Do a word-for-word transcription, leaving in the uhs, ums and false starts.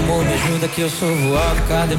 amor, me ajuda que eu sou voado. Cadê